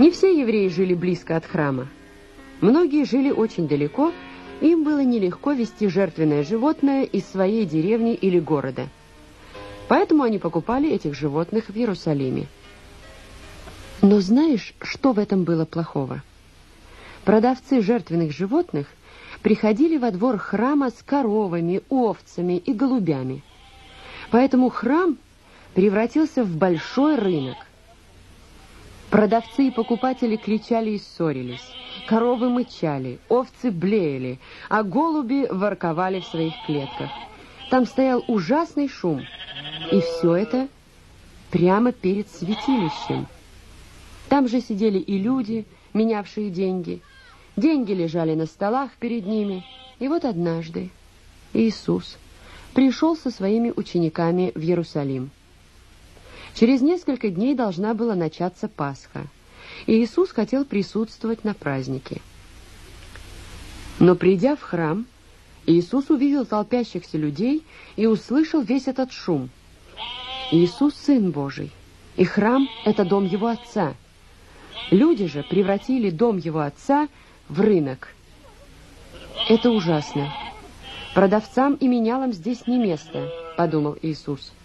Не все евреи жили близко от храма. Многие жили очень далеко, им было нелегко везти жертвенное животное из своей деревни или города. Поэтому они покупали этих животных в Иерусалиме. Но знаешь, что в этом было плохого? Продавцы жертвенных животных приходили во двор храма с коровами, овцами и голубями. Поэтому храм превратился в большой рынок. Продавцы и покупатели кричали и ссорились, коровы мычали, овцы блеяли, а голуби ворковали в своих клетках. Там стоял ужасный шум, и все это прямо перед святилищем. Там же сидели и люди, менявшие деньги. Деньги лежали на столах перед ними. И вот однажды Иисус пришел со своими учениками в Иерусалим. Через несколько дней должна была начаться Пасха, и Иисус хотел присутствовать на празднике. Но придя в храм, Иисус увидел толпящихся людей и услышал весь этот шум. Иисус – Сын Божий, и храм – это дом Его Отца. Люди же превратили дом Его Отца в рынок. Это ужасно. Продавцам и менялам здесь не место, подумал Иисус.